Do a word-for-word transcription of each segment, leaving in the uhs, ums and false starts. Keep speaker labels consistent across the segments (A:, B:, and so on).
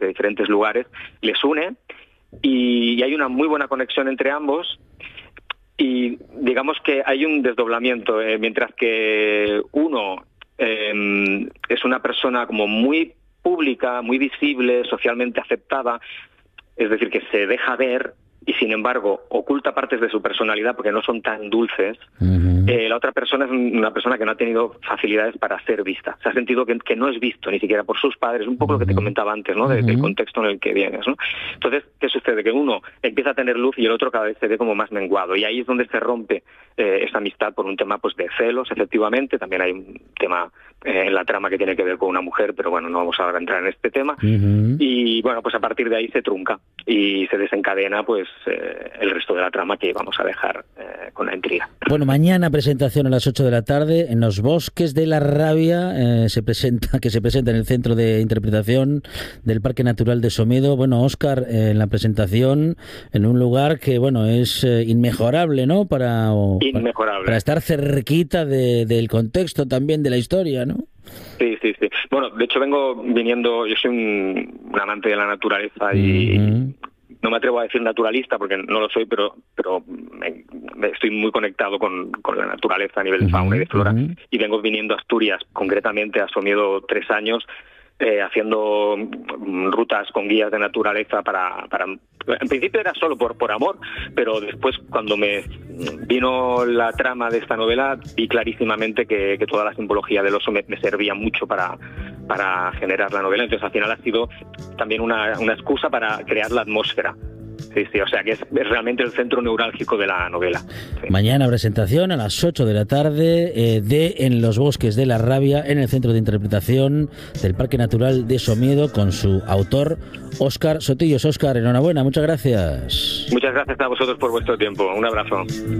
A: de diferentes lugares, les une y, y hay una muy buena conexión entre ambos. Y digamos que hay un desdoblamiento, eh, mientras que uno eh, es una persona como muy pública, muy visible, socialmente aceptada, es decir, que se deja ver y sin embargo oculta partes de su personalidad porque no son tan dulces. Uh-huh. eh, la otra persona es una persona que no ha tenido facilidades para ser vista, se ha sentido que, que no es visto ni siquiera por sus padres, un poco uh-huh. lo que te comentaba antes, ¿no? De, uh-huh. del contexto en el que vienes, ¿no? Entonces, ¿qué sucede? Que uno empieza a tener luz y el otro cada vez se ve como más menguado, y ahí es donde se rompe eh, esa amistad por un tema pues de celos, efectivamente. También hay un tema eh, en la trama que tiene que ver con una mujer, pero bueno, no vamos ahora a entrar en este tema. Uh-huh. Y bueno, pues a partir de ahí se trunca y se desencadena pues eh, el resto de la trama que vamos a dejar eh, con la intriga.
B: Bueno, mañana presentación a las ocho de la tarde en Los Bosques de la Rabia, eh, se presenta, que se presenta en el Centro de Interpretación del Parque Natural de Somiedo. Bueno, Óscar, eh, en la presentación en un lugar que, bueno, es eh, inmejorable, ¿no? Para, o,
A: inmejorable.
B: Para, para estar cerquita de, del contexto también de la historia, ¿no?
A: Sí, sí, sí. Bueno, de hecho vengo viniendo, yo soy un, un amante de la naturaleza y uh-huh. no me atrevo a decir naturalista porque no lo soy, pero pero me, me estoy muy conectado con, con la naturaleza a nivel de fauna uh-huh. y de flora, uh-huh. y vengo viniendo a Asturias, concretamente a Somiedo tres años, eh, haciendo rutas con guías de naturaleza para, para... En principio era solo por, por amor, pero después cuando me vino la trama de esta novela vi clarísimamente que, que toda la simbología del oso me, me servía mucho para, para generar la novela. Entonces al final ha sido también una, una excusa para crear la atmósfera. Sí, sí, o sea que es, es realmente el centro neurálgico de la novela. Sí.
B: Mañana presentación a las ocho de la tarde eh, de En los Bosques de la Rabia, en el Centro de Interpretación del Parque Natural de Somiedo, con su autor, Óscar Sotillos. Óscar, enhorabuena, muchas gracias.
A: Muchas gracias a vosotros por vuestro tiempo. Un abrazo.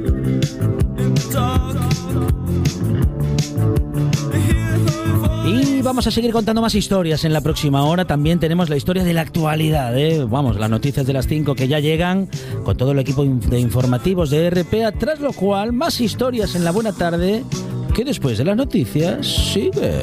B: Y vamos a seguir contando más historias en la próxima hora. También tenemos la historia de la actualidad, ¿eh? Vamos, las noticias de las cinco que ya llegan con todo el equipo de informativos de R P A, tras lo cual más historias en La Buena Tarde, que después de las noticias sigue.